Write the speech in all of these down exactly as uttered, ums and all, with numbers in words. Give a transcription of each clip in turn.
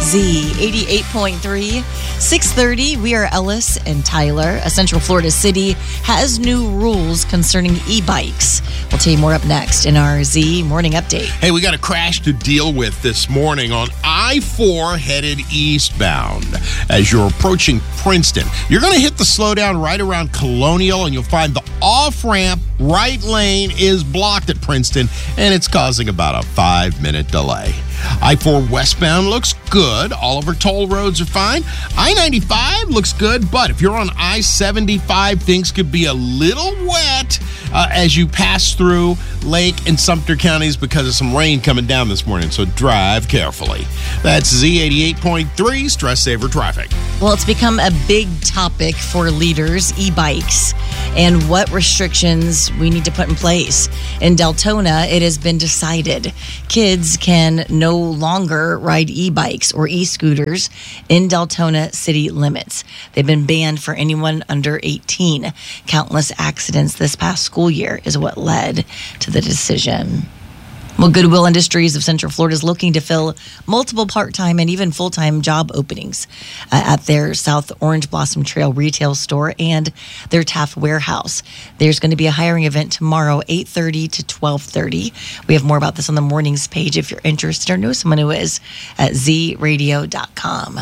Z eighty-eight point three, six thirty. We are Ellis and Tyler. A Central Florida city has new rules concerning e-bikes. We'll tell you more up next in our Z Morning Update. Hey, we got a crash to deal with this morning on I four headed eastbound. As you're approaching Princeton, you're going to hit the slowdown right around Colonial, and you'll find the off-ramp right lane is blocked at Princeton, and it's causing about a five-minute delay. I four westbound looks good. All of our toll roads are fine. I ninety-five looks good, but if you're on I seventy-five, things could be a little wet uh, as you pass through Lake and Sumter counties because of some rain coming down this morning, so drive carefully. That's Z eighty-eight point three, Stress Saver Traffic. Well, it's become a big topic for leaders, e-bikes, and what restrictions we need to put in place. In Deltona, it has been decided kids can no longer ride e-bikes or e-scooters in Deltona city limits. They've been banned for anyone under eighteen. Countless accidents this past school year is what led to the decision. Well, Goodwill Industries of Central Florida is looking to fill multiple part-time and even full-time job openings uh, at their South Orange Blossom Trail retail store and their Taft warehouse. There's going to be a hiring event tomorrow, eight thirty to twelve thirty. We have more about this on the mornings page if you're interested or know someone who is at z radio dot com.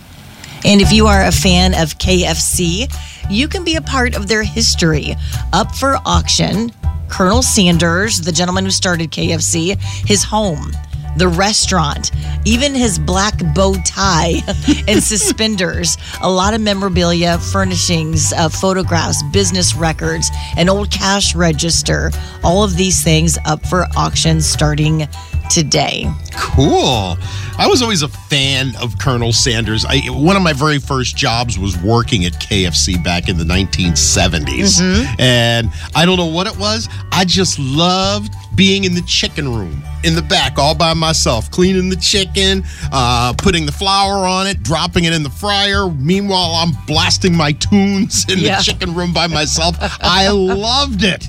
And if you are a fan of K F C, you can be a part of their history. Up for auction, Colonel Sanders, the gentleman who started K F C, his home, the restaurant, even his black bow tie and suspenders, a lot of memorabilia, furnishings, uh, photographs, business records, an old cash register, all of these things up for auction starting today. Cool. I was always a fan of Colonel Sanders. I, one of my very first jobs was working at K F C back in the nineteen seventies. Mm-hmm. And I don't know what it was. I just loved being in the chicken room in the back all by myself, cleaning the chicken, uh, putting the flour on it, dropping it in the fryer. Meanwhile, I'm blasting my tunes in yeah. the chicken room by myself. I loved it.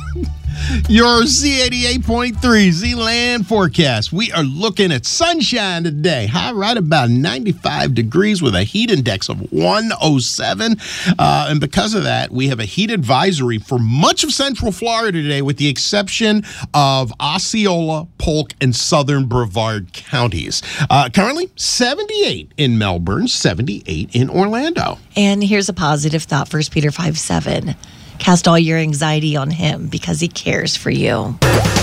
Your Z eighty-eight point three Z-Land forecast. We are looking at sunshine today. High right about ninety-five degrees with a heat index of one oh seven. Uh, and because of that, we have a heat advisory for much of Central Florida today with the exception of Osceola, Polk, and Southern Brevard counties. Uh, currently, seventy-eight in Melbourne, seventy-eight in Orlando. And here's a positive thought, First Peter five seven. Cast all your anxiety on him because he cares for you.